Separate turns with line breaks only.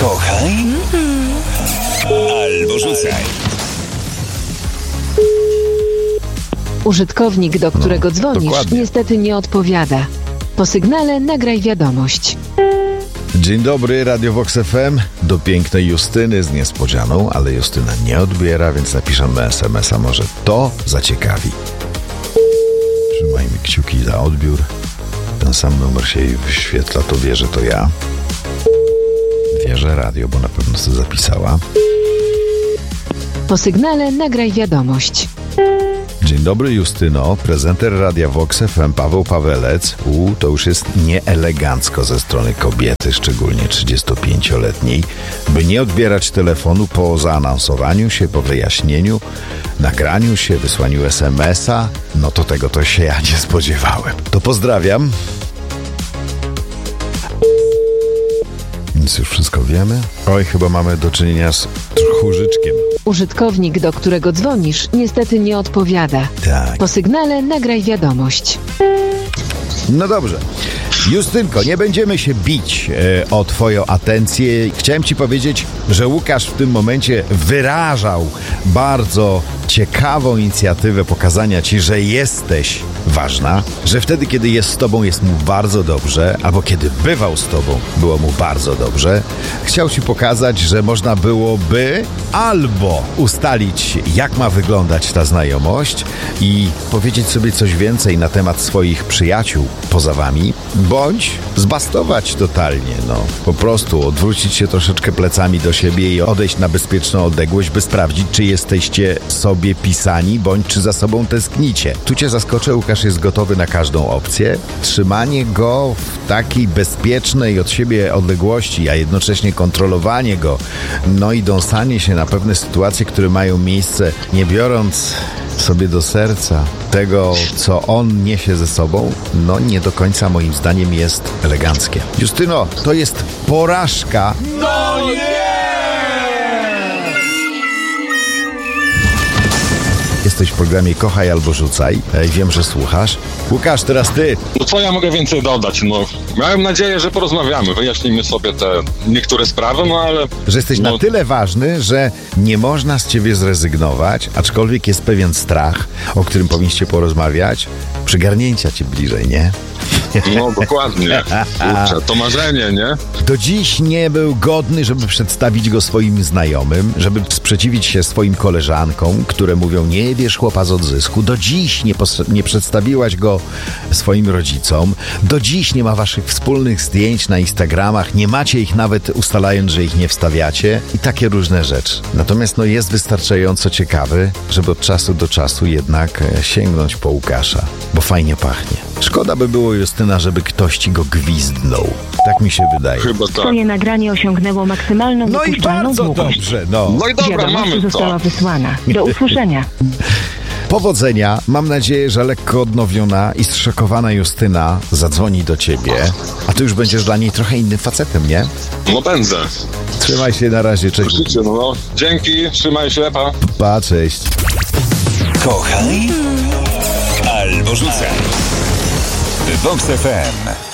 Kochaj albo rzucaj.
Użytkownik, do którego dzwonisz,
dokładnie.
niestety nie odpowiada. Po sygnale nagraj wiadomość.
Dzień dobry, Radio Vox FM. Do pięknej Justyny z niespodzianą, ale Justyna nie odbiera, więc napiszemy SMS-a. Może to zaciekawi. Trzymajmy kciuki za odbiór. Ten sam numer się jej wyświetla, to wie, że to ja. Wie, że radio, bo na pewno sobie zapisała.
Po sygnale nagraj wiadomość.
Dzień dobry, Justyno. Prezenter Radia Vox FM Paweł Pawelec. To już jest nieelegancko ze strony kobiety, szczególnie 35-letniej, by nie odbierać telefonu po zaanonsowaniu się, po wyjaśnieniu, nagraniu się, wysłaniu SMS-a. No to tego to się ja nie spodziewałem. To pozdrawiam. Więc już wszystko wiemy. Oj, chyba mamy do czynienia z tchórzyczkiem.
Użytkownik, do którego dzwonisz, niestety nie odpowiada.
Tak.
Po sygnale nagraj wiadomość.
No dobrze. Justynko, nie będziemy się bić o twoją atencję. Chciałem ci powiedzieć, że Łukasz w tym momencie wyrażał bardzo ciekawą inicjatywę pokazania ci, że jesteś ważna, że wtedy, kiedy jest z tobą, jest mu bardzo dobrze, albo kiedy bywał z tobą, było mu bardzo dobrze. Chciał ci pokazać, że można byłoby albo ustalić, jak ma wyglądać ta znajomość i powiedzieć sobie coś więcej na temat swoich przyjaciół poza wami, bądź zbastować totalnie, po prostu odwrócić się troszeczkę plecami do siebie i odejść na bezpieczną odległość, by sprawdzić, czy jesteście sobie pisani, bądź czy za sobą tęsknicie. Tu cię zaskoczę, Łukasz jest gotowy na każdą opcję. Trzymanie go w takiej bezpiecznej od siebie odległości, a jednocześnie kontrolowanie go, i dąsanie się na pewne sytuacje, które mają miejsce, nie biorąc sobie do serca tego, co on niesie ze sobą, nie do końca moim zdaniem jest eleganckie. Justyno, to jest porażka.
No nie!
Jesteś w programie Kochaj albo Rzucaj. Wiem, że słuchasz. Łukasz, teraz ty.
Co ja mogę więcej dodać? Miałem nadzieję, że porozmawiamy, wyjaśnimy sobie te niektóre sprawy, ale...
Że jesteś na tyle ważny, że nie można z ciebie zrezygnować, aczkolwiek jest pewien strach, o którym powinniście porozmawiać. Przygarnięcia cię bliżej, nie?
Dokładnie. Kurczę, to marzenie, nie?
Do dziś nie był godny, żeby przedstawić go swoim znajomym, żeby sprzeciwić się swoim koleżankom, które mówią, nie bierz chłopa z odzysku. Do dziś nie przedstawiłaś go swoim rodzicom. Do dziś nie ma waszych wspólnych zdjęć na Instagramach. Nie macie ich nawet ustalając, że ich nie wstawiacie. I takie różne rzeczy. Natomiast jest wystarczająco ciekawy, żeby od czasu do czasu jednak sięgnąć po Łukasza, bo fajnie pachnie. Szkoda by było, Justyna, żeby ktoś ci go gwizdnął. Tak mi się wydaje.
Chyba tak.
Twoje nagranie osiągnęło maksymalną
I
dopuszczalną
bardzo
długość.
dobrze,
i dobra,
Wiadomość
mamy
została
to.
wysłana. Do usłyszenia.
Powodzenia. Mam nadzieję, że lekko odnowiona i zszokowana Justyna zadzwoni do ciebie, a ty już będziesz dla niej trochę innym facetem, nie?
Pędzę.
Trzymaj się, na razie, cześć.
Dzięki, trzymaj się, pa.
Pa, cześć.
Kochaj albo rzucaj. Vox FM.